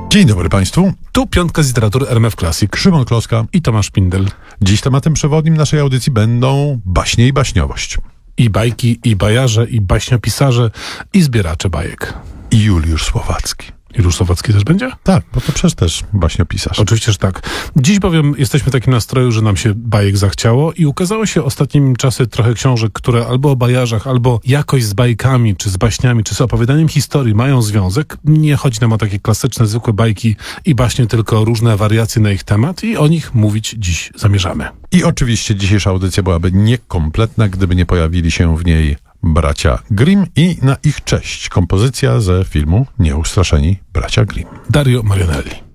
Dzień dobry Państwu. Tu piątka z literatury RMF Classic. Szymon Kloska I Tomasz Pindel. Dziś tematem przewodnim naszej audycji będą baśnie i baśniowość. I bajki, i bajarze, i baśniopisarze, i zbieracze bajek. I Juliusz Słowacki. Juliusz Słowacki też będzie? Tak, bo to przecież też baśniopisarz. Oczywiście, że tak. Dziś bowiem jesteśmy w takim nastroju, że nam się bajek zachciało i ukazało się ostatnimi czasy trochę książek, które albo o bajarzach, albo jakoś z bajkami, czy z baśniami, czy z opowiadaniem historii mają związek. Nie chodzi nam o takie klasyczne, zwykłe bajki i baśnie, tylko różne wariacje na ich temat i o nich mówić dziś zamierzamy. I oczywiście dzisiejsza audycja byłaby niekompletna, gdyby nie pojawili się w niej bracia Grimm i na ich cześć kompozycja ze filmu Nieustraszeni bracia Grimm. Dario Marianelli.